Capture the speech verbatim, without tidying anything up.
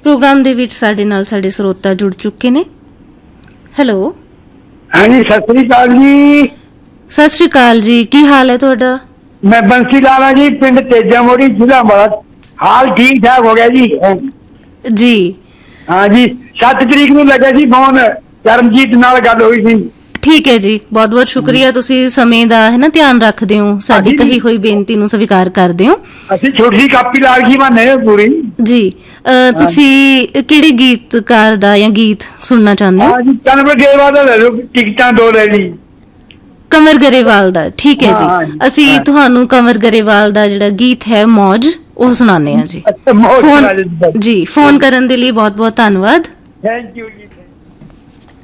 Programme ਦੇ ਵਿੱਚ ਸਾਡੇ ਨਾਲ ਸਾਡੇ ਸਰੋਤਾ ਜੁੜ ਚੁੱਕੇ ਨੇ। ਹੈਲੋ। ਹਾਂਜੀ, ਸਤਿ ਸ੍ਰੀ ਅਕਾਲ ਜੀ। ਸਤਿ ਸ੍ਰੀ ਅਕਾਲ ਜੀ, ਕੀ ਹਾਲ ਹੈ ਤੁਹਾਡਾ? ਮੈਂ ਬੰਸੀ ਲਾਲਾ ਜੀ, ਪਿੰਡ ਤੇਜਾ ਮੋੜੀ, ਜ਼ਿਲ੍ਹਾ ਅੰਬਾਲਾ। ਹਾਲ ਠੀਕ ਠਾਕ ਹੋ ਗਿਆ ਜੀ। ਜੀ ਹਾਂ ਜੀ, ਸੱਤ ਤਰੀਕ ਨੂੰ ਲੱਗਾ ਸੀ ਫੋਨ, ਚਰਨਜੀਤ ਨਾਲ ਗੱਲ ਹੋਈ ਸੀ। ਠੀਕ ਹੈ ਜੀ, ਬਹੁਤ ਬਹੁਤ ਸ਼ੁਕਰੀਆ। ਤੁਸੀਂ ਸਮੇਂ ਦਾ ਹੈ ਨਾ ਧਿਆਨ ਰੱਖਦੇ ਹੋ, ਸਾਡੀ ਕਹੀ ਹੋਈ ਬੇਨਤੀ ਨੂੰ ਸਵੀਕਾਰ ਕਰਦੇ ਹੋ। ਅਸੀਂ ਛੋਟੀ ਜਿਹੀ ਕਾਪੀ ਲਾ ਕੇ ਬਣੇ ਪੂਰੀ ਜੀ। ਤੁਸੀਂ ਕਿਹੜੇ ਗੀਤਕਾਰ ਦਾ ਜਾਂ ਗੀਤ ਸੁਣਨਾ ਚਾਹੁੰਦੇ ਹੋ? ਹਾਂ ਜੀ, ਕਨਵਰ ਗਰੇਵਾਲ ਦਾ ਲੈ ਲਓ, ਟਿਕਟਾਂ ਦੋ ਲੈ ਲਈ। ਕੰਵਰ ਗਰੇਵਾਲ ਦਾ, ਠੀਕ ਹੈ ਜੀ। ਅਸੀਂ ਤੁਹਾਨੂੰ ਕੰਵਰ ਗਰੇਵਾਲ ਦਾ ਜਿਹੜਾ ਗੀਤ ਹੈ ਮੌਜ, ਉਹ ਸੁਣਾਉਂਦੇ ਹਾਂ ਜੀ। ਫੋਨ ਜੀ ਫੋਨ ਕਰਨ ਦੇ ਲਈ ਬਹੁਤ ਬਹੁਤ ਧੰਨਵਾਦ। ਥੈਂਕ ਯੂ ਜੀ।